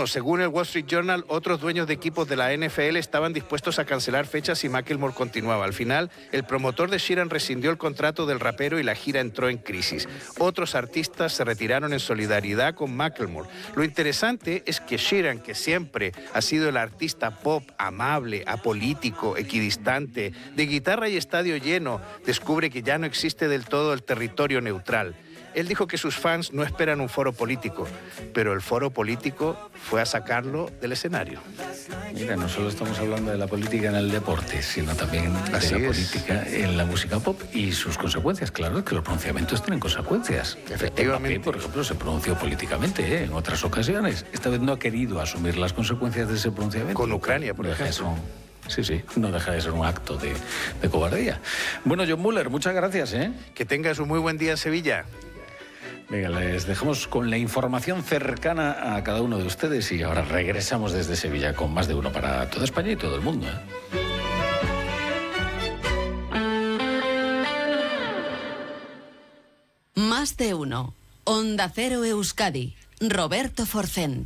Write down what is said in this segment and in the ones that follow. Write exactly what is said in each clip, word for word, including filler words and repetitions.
No, según el Wall Street Journal, otros dueños de equipos de la N F L estaban dispuestos a cancelar fechas si Macklemore continuaba. Al final, el promotor de Sheeran rescindió el contrato del rapero y la gira entró en crisis. Otros artistas se retiraron en solidaridad con Macklemore. Lo interesante es que Sheeran, que siempre ha sido el artista pop amable, apolítico, equidistante, de guitarra y estadio lleno, descubre que ya no existe del todo el territorio neutral. Él dijo que sus fans no esperan un foro político, pero el foro político fue a sacarlo del escenario. Mira, no solo estamos hablando de la política en el deporte, sino también de Así la es. política en la música pop y sus consecuencias. Claro que los pronunciamientos tienen consecuencias. Efectivamente. Mbappé, por ejemplo, se pronunció políticamente ¿eh? en otras ocasiones. Esta vez no ha querido asumir las consecuencias de ese pronunciamiento. Con Ucrania, por Deja ejemplo. eso- Sí, sí, no deja de ser un acto de, de cobardía. Bueno, John Muller, muchas gracias. ¿eh? Que tengas un muy buen día en Sevilla. Venga, les dejamos con la información cercana a cada uno de ustedes y ahora regresamos desde Sevilla con más de uno para toda España y todo el mundo. ¿eh? Más de uno. Onda Cero Euskadi. Roberto Forcén.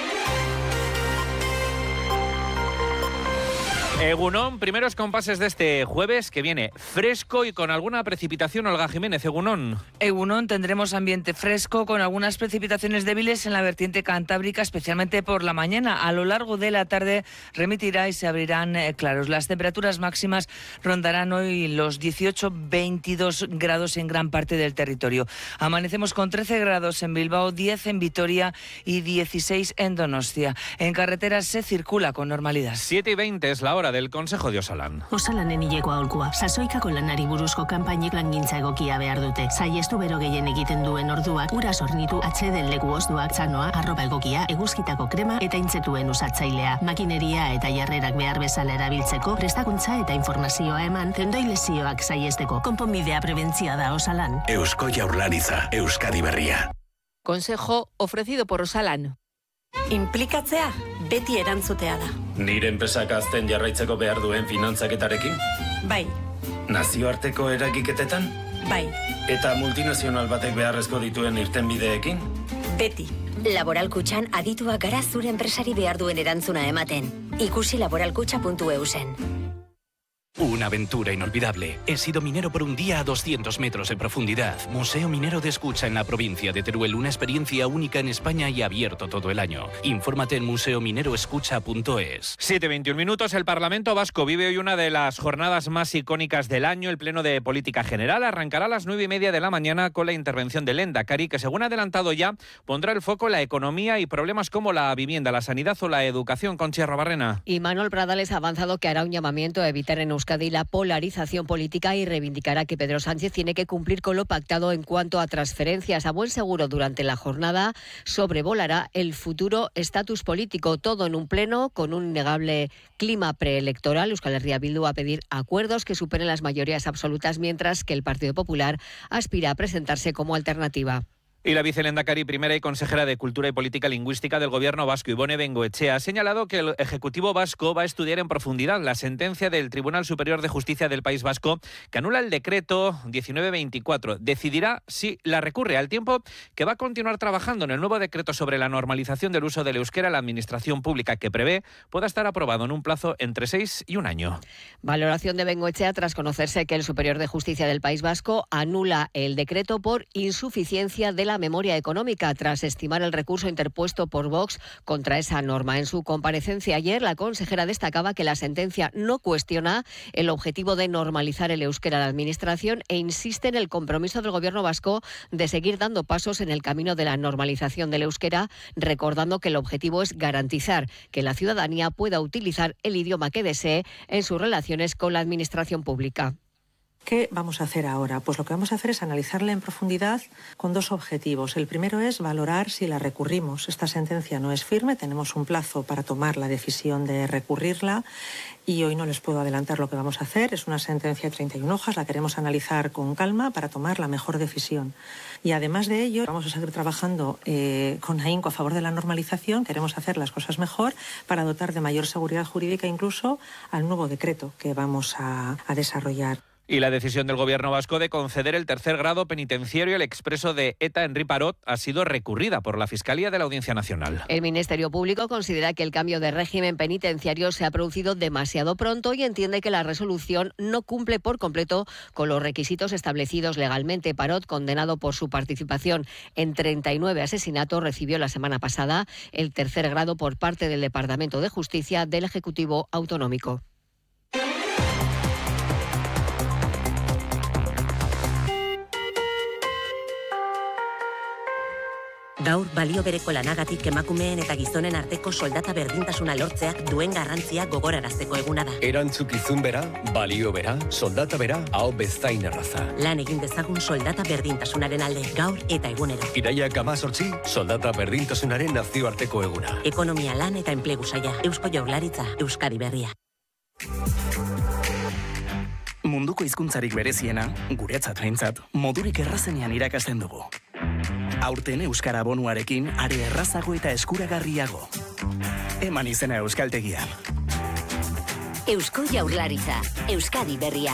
Egunon, primeros compases de este jueves que viene fresco y con alguna precipitación. Olga Jiménez, Egunon. Egunon, tendremos ambiente fresco con algunas precipitaciones débiles en la vertiente cantábrica, especialmente por la mañana. A lo largo de la tarde remitirá y se abrirán eh, claros. Las temperaturas máximas rondarán hoy los dieciocho veintidós grados en gran parte del territorio. Amanecemos con trece grados en Bilbao, diez en Vitoria y dieciséis en Donostia. En carreteras se circula con normalidad. siete y veinte es la hora del Consejo de Osalan. Osalanen hileko aholkua. Sasoikako lanari buruzko kanpainek langintza egokia behar dute. Saiestu bero gehien egiten duen orduak, ura sornitu, atxeden leku ozduak, txanoa, arropa egokia, eguzkitako krema eta intzetuen usatzailea. Makineria eta jarrerak behar bezala erabiltzeko, prestakuntza eta informazioa eman, tendoi lesioak saiesteko. Konponbidea prebentzia da Osalan. Eusko Jaurlaritza, Euskadi Berria. Consejo ofrecido por Osalan. Inplikatzea beti erantzutea da. Nire enpresak azten jarraitzeko behar duen finantzaketarekin? Bai. Nazioarteko eragiketetan? Bai. Eta multinazional batek beharrezko dituen irtenbideekin? Beti. Laboral Kutxan adituak gara zure enpresari behar duen erantzuna ematen. Ikusi laboralkutxa puntu eu zen. Una aventura inolvidable. He sido minero por un día a doscientos metros en profundidad. Museo Minero de Escucha en la provincia de Teruel. Una experiencia única en España y abierto todo el año. Infórmate en museo minero escucha punto es. siete y veintiún minutos. El Parlamento Vasco vive hoy una de las jornadas más icónicas del año. El Pleno de Política General arrancará a las nueve y media de la mañana con la intervención del Lehendakari, que según ha adelantado ya, pondrá el foco en la economía y problemas como la vivienda, la sanidad o la educación. Conchi Arrobarrena. Y Manuel Pradales ha avanzado que hará un llamamiento a evitar en Euskadi la polarización política y reivindicará que Pedro Sánchez tiene que cumplir con lo pactado en cuanto a transferencias. A buen seguro, durante la jornada sobrevolará el futuro estatus político, todo en un pleno con un innegable clima preelectoral. Euskal Herria Bildu va a pedir acuerdos que superen las mayorías absolutas, mientras que el Partido Popular aspira a presentarse como alternativa. Y la vicelehendakari primera y consejera de Cultura y Política Lingüística del Gobierno vasco, Ibone Bengoechea, ha señalado que el Ejecutivo vasco va a estudiar en profundidad la sentencia del Tribunal Superior de Justicia del País Vasco que anula el decreto diecinueve veinticuatro. Decidirá si la recurre, al tiempo que va a continuar trabajando en el nuevo decreto sobre la normalización del uso del euskera en la Administración Pública, que prevé pueda estar aprobado en un plazo entre seis y un año. Valoración de Bengoechea tras conocerse que el Superior de Justicia del País Vasco anula el decreto por insuficiencia de la memoria económica, tras estimar el recurso interpuesto por Vox contra esa norma. En su comparecencia ayer, la consejera destacaba que la sentencia no cuestiona el objetivo de normalizar el euskera en la Administración e insiste en el compromiso del Gobierno vasco de seguir dando pasos en el camino de la normalización del euskera, recordando que el objetivo es garantizar que la ciudadanía pueda utilizar el idioma que desee en sus relaciones con la Administración pública. ¿Qué vamos a hacer ahora? Pues lo que vamos a hacer es analizarla en profundidad con dos objetivos. El primero es valorar si la recurrimos. Esta sentencia no es firme, tenemos un plazo para tomar la decisión de recurrirla y hoy no les puedo adelantar lo que vamos a hacer. Es una sentencia de treinta y una hojas, la queremos analizar con calma para tomar la mejor decisión. Y además de ello, vamos a seguir trabajando eh, con ahínco a favor de la normalización. Queremos hacer las cosas mejor para dotar de mayor seguridad jurídica incluso al nuevo decreto que vamos a, a desarrollar. Y la decisión del gobierno vasco de conceder el tercer grado penitenciario al expreso de ETA, Henri Parot, ha sido recurrida por la Fiscalía de la Audiencia Nacional. El Ministerio Público considera que el cambio de régimen penitenciario se ha producido demasiado pronto y entiende que la resolución no cumple por completo con los requisitos establecidos legalmente. Parot, condenado por su participación en treinta y nueve asesinatos, recibió la semana pasada el tercer grado por parte del Departamento de Justicia del Ejecutivo Autonómico. Gaur balio bereko lanagatik emakumeen eta gizonen arteko soldata berdintasuna lortzeak duen garrantzia gogorarazteko eguna da. Erantzukizun bera, balio bera, soldata bera, hau bezain erraza. Lan egin dezagun soldata berdintasunaren alde, gaur eta egunero. Iraiak hamazortzi, soldata berdintasunaren nazioarteko eguna. Ekonomia, lan eta enplegu saila, Eusko Jaurlaritza, Euskadi Berria. Munduko hizkuntzarik bereziena, guretzat behintzat, modurik errazenean irakasten dugu. Aurten Euskara bonuarekin are errazago eta eskuragarriago. Eman izena Euskaltegian. Eusko Jaurlaritza, Euskadi Berria.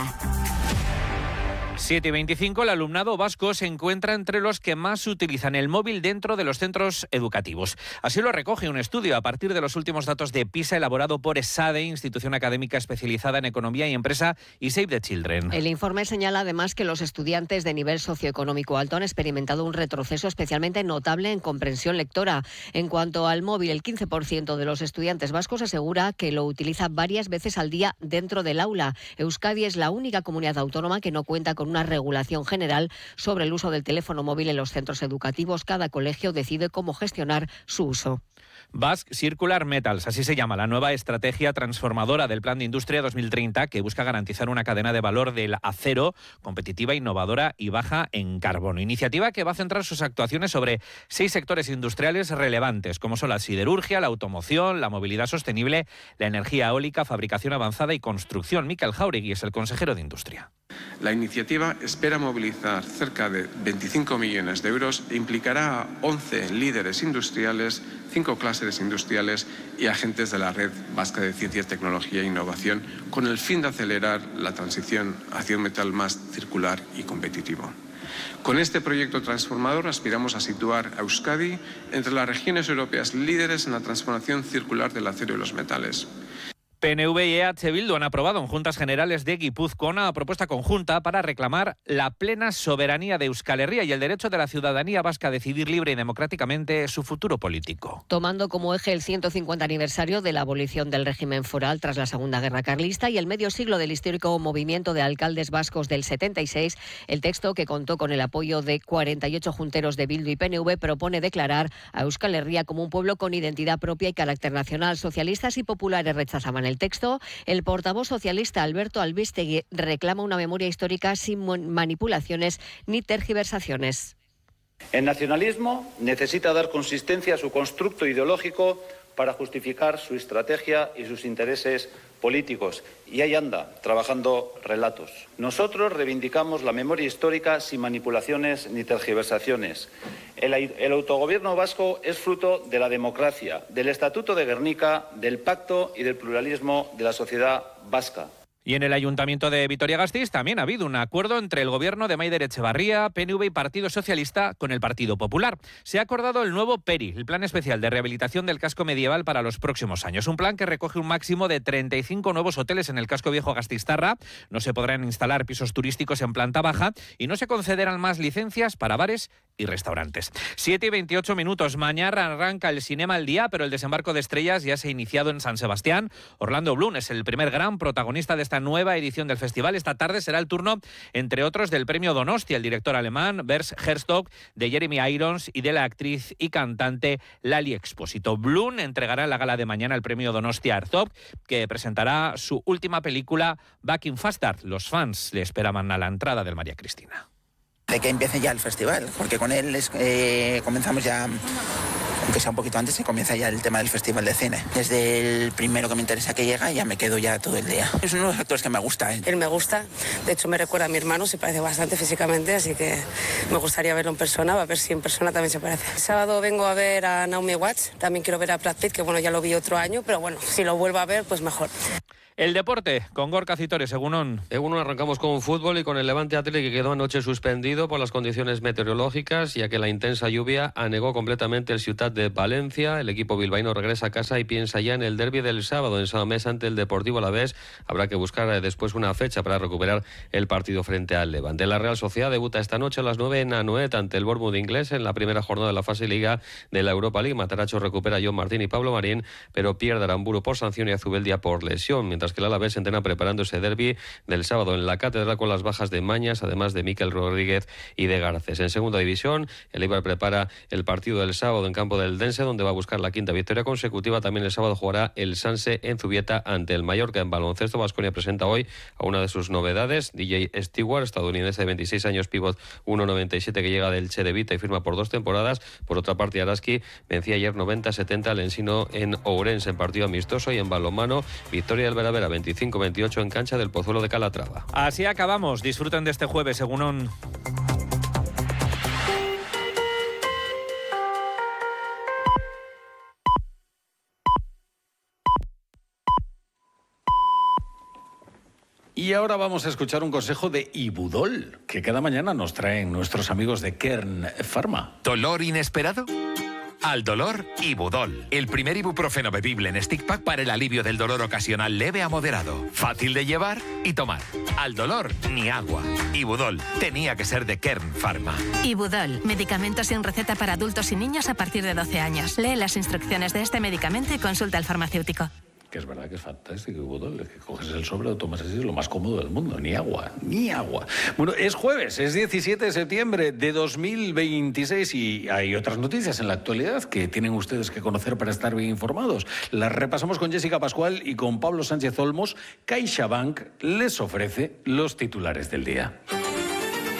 siete y veinticinco, el alumnado vasco se encuentra entre los que más utilizan el móvil dentro de los centros educativos. Así lo recoge un estudio a partir de los últimos datos de PISA elaborado por ESADE, institución académica especializada en economía y empresa, y Save the Children. El informe señala además que los estudiantes de nivel socioeconómico alto han experimentado un retroceso especialmente notable en comprensión lectora. En cuanto al móvil, el quince por ciento de los estudiantes vascos asegura que lo utiliza varias veces al día dentro del aula. Euskadi es la única comunidad autónoma que no cuenta con una regulación general sobre el uso del teléfono móvil en los centros educativos. Cada colegio decide cómo gestionar su uso. Basque Circular Metals, así se llama la nueva estrategia transformadora del Plan de Industria dos mil treinta, que busca garantizar una cadena de valor del acero competitiva, innovadora y baja en carbono. Iniciativa que va a centrar sus actuaciones sobre seis sectores industriales relevantes, como son la siderurgia, la automoción, la movilidad sostenible, la energía eólica, fabricación avanzada y construcción. Mikel Jauregui es el consejero de Industria. La iniciativa espera movilizar cerca de veinticinco millones de euros e implicará a once líderes industriales, cinco clústeres industriales y agentes de la Red Vasca de Ciencia, Tecnología e Innovación, con el fin de acelerar la transición hacia un metal más circular y competitivo. Con este proyecto transformador aspiramos a situar a Euskadi entre las regiones europeas líderes en la transformación circular del acero y los metales. P N V y E H Bildu han aprobado en Juntas Generales de Guipúzcoa una propuesta conjunta para reclamar la plena soberanía de Euskal Herria y el derecho de la ciudadanía vasca a decidir libre y democráticamente su futuro político. Tomando como eje el ciento cincuenta aniversario de la abolición del régimen foral tras la Segunda Guerra Carlista y el medio siglo del histórico movimiento de alcaldes vascos del setenta y seis, el texto, que contó con el apoyo de cuarenta y ocho junteros de Bildu y P N V, propone declarar a Euskal Herria como un pueblo con identidad propia y carácter nacional. Socialistas y populares rechazaban el texto. El portavoz socialista Alberto Albistegui reclama una memoria histórica sin manipulaciones ni tergiversaciones. El nacionalismo necesita dar consistencia a su constructo ideológico para justificar su estrategia y sus intereses políticos. Y ahí anda, trabajando relatos. Nosotros reivindicamos la memoria histórica sin manipulaciones ni tergiversaciones. El, el autogobierno vasco es fruto de la democracia, del Estatuto de Gernika, del pacto y del pluralismo de la sociedad vasca. Y en el Ayuntamiento de Vitoria-Gasteiz también ha habido un acuerdo entre el gobierno de Maider Etxebarria, P N V y Partido Socialista con el Partido Popular. Se ha acordado el nuevo PERI, el Plan Especial de Rehabilitación del Casco Medieval para los próximos años. Un plan que recoge un máximo de treinta y cinco nuevos hoteles en el casco viejo gasteiztarra. No se podrán instalar pisos turísticos en planta baja y no se concederán más licencias para bares y restaurantes. siete y veintiocho minutos. Mañana arranca el Cinema al Día, pero el desembarco de estrellas ya se ha iniciado en San Sebastián. Orlando Bloom es el primer gran protagonista de esta nueva edición del festival. Esta tarde será el turno, entre otros, del premio Donostia, el director alemán Bers Herzog, de Jeremy Irons y de la actriz y cantante Lali Expósito. Bloom entregará en la gala de mañana el premio Donostia Herzog, que presentará su última película Back in Fastard. Los fans le esperaban a la entrada del María Cristina. De que empiece ya el festival, porque con él es, eh, comenzamos ya, aunque sea un poquito antes, se comienza ya el tema del festival de cine. Desde el primero que me interesa que llega, ya me quedo ya todo el día. Es uno de los actores que me gusta. ¿eh? Él me gusta, de hecho me recuerda a mi hermano, se parece bastante físicamente, así que me gustaría verlo en persona, a ver si en persona también se parece. El sábado vengo a ver a Naomi Watts, también quiero ver a Brad Pitt, que bueno, ya lo vi otro año, pero bueno, si lo vuelvo a ver, pues mejor. El deporte, con Gorka Citores, Egunon. Egunon, arrancamos con fútbol y con el Levante Athletic, que quedó anoche suspendido por las condiciones meteorológicas, ya que la intensa lluvia anegó completamente el Ciutat de Valencia. El equipo bilbaíno regresa a casa y piensa ya en el derbi del sábado en Samamés ante el Deportivo Alavés. Habrá que buscar después una fecha para recuperar el partido frente al Levante. La Real Sociedad debuta esta noche a las nueve en Anoet ante el Bournemouth inglés en la primera jornada de la fase Liga de la Europa League. Mataracho recupera a John Martín y Pablo Marín, pero pierde Aramburu por sanción y a Zubeldia por lesión, mientras que el Alavés se entrena preparando ese derbi del sábado en la Catedral con las bajas de Mañas, además de Mikel Rodríguez y de Garcés. En segunda división, el Eibar prepara el partido del sábado en campo del Dense, donde va a buscar la quinta victoria consecutiva. También el sábado jugará el Sanse en Zubieta ante el Mallorca. En baloncesto, Baskonia presenta hoy a una de sus novedades, D J Stewart, estadounidense de veintiséis años, pívot uno noventa y siete, que llega del Che de Vita y firma por dos temporadas. Por otra parte, Araski vencía ayer noventa setenta al Ensino en Ourense en partido amistoso. Y en balonmano, victoria del Veravera veinticinco veintiocho en cancha del Pozuelo de Calatrava. Así acabamos. Disfruten de este jueves, Egunon. Y ahora vamos a escuchar un consejo de Ibudol, que cada mañana nos traen nuestros amigos de Kern Pharma. ¿Dolor inesperado? Al dolor, Ibudol. El primer ibuprofeno bebible en stick pack para el alivio del dolor ocasional leve a moderado. Fácil de llevar y tomar. Al dolor, ni agua. Ibudol tenía que ser de Kern Pharma. Ibudol, medicamento sin receta para adultos y niños a partir de doce años. Lee las instrucciones de este medicamento y consulta al farmacéutico. Que es verdad que es fantástico, Ibudol, es que coges el sobre, lo tomas así, es lo más cómodo del mundo, ni agua, ni agua. Bueno, es jueves, es diecisiete de septiembre de dos mil veintiséis y hay otras noticias en la actualidad que tienen ustedes que conocer para estar bien informados. Las repasamos con Jessica Pascual y con Pablo Sánchez Olmos. CaixaBank les ofrece los titulares del día.